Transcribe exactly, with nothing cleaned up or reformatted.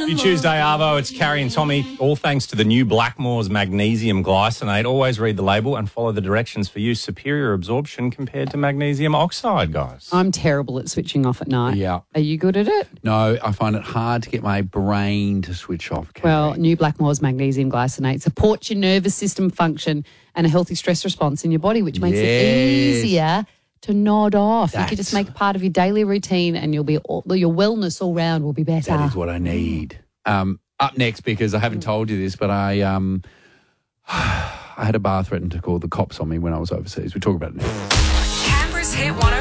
Happy Tuesday, Arvo. It's Carrie and Tommy. All thanks to the new Blackmores Magnesium Glycinate. Always read the label and follow the directions for use. Superior absorption compared to magnesium oxide, guys. I'm terrible at switching off at night. Yeah. Are you good at it? No, I find it hard to get my brain to switch off. Carrie. Well, new Blackmores Magnesium Glycinate supports your nervous system function and a healthy stress response in your body, which makes Yes. it easier to nod off. You That's- can just make it part of your daily routine and you'll be all, your wellness all round will be better. That is what I need. Um, up next, because I haven't told you this, but I um, I had a bar threaten to call the cops on me when I was overseas. We talk about it now. Canberra's Hit one oh